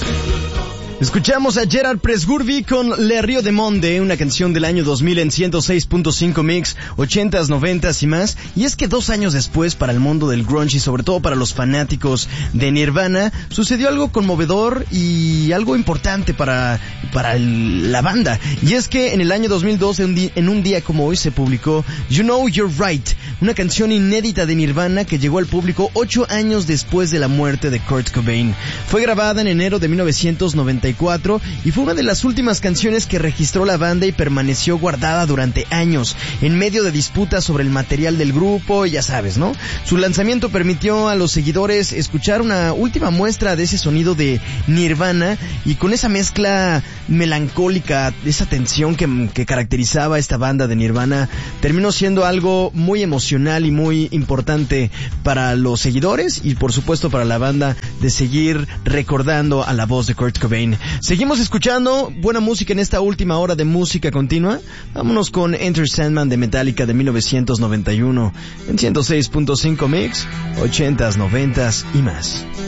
Escuchamos a Gerard Presburby con Le Rio de Monde, una canción del año 2000 en 106.5 Mix, 80s, 90s y más. Y es que 2 años después, para el mundo del grunge y sobre todo para los fanáticos de Nirvana, sucedió algo conmovedor y algo importante para la banda. Y es que en el año 2002, en un día como hoy, se publicó You Know You're Right, una canción inédita de Nirvana que llegó al público 8 años después de la muerte de Kurt Cobain. Fue grabada en enero de 1994 y fue una de las últimas canciones que registró la banda y permaneció guardada durante años, en medio de disputas sobre el material del grupo, y ya sabes, ¿no? Su lanzamiento permitió a los seguidores escuchar una última muestra de ese sonido de Nirvana, y con esa mezcla melancólica, esa tensión que caracterizaba a esta banda de Nirvana, terminó siendo algo muy emocional y muy importante para los seguidores y por supuesto para la banda, de seguir recordando a la voz de Kurt Cobain. Seguimos escuchando buena música en esta última hora de música continua. Vámonos con Enter Sandman de Metallica de 1991 en 106.5 Mix, 80s, 90s y más.